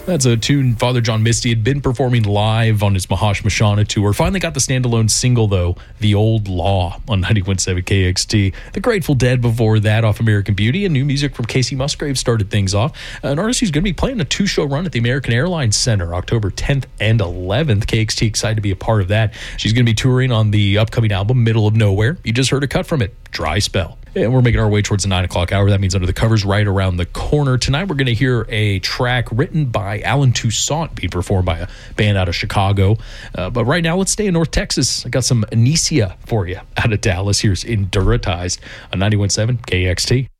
That's a tune Father John Misty had been performing live on his Mahash tour. Finally got the standalone single, though, The Old Law, on 91.7 KXT. The Grateful Dead before that off American Beauty, and new music from Casey Musgrave started things off. An artist who's going to be playing a 2-show run at the American Airlines Center October 10th and 11th. KXT excited to be a part of that. She's going to be touring on the upcoming album, Middle of Nowhere. You just heard a cut from it, Dry Spell. And we're making our way towards the 9 o'clock hour. That means Under the Covers right around the corner. Tonight we're going to hear a track written by Alan Toussaint being performed by a band out of Chicago. But right now, let's stay in North Texas. I got some Anicia for you out of Dallas. Here's Enduratized on 91.7 KXT.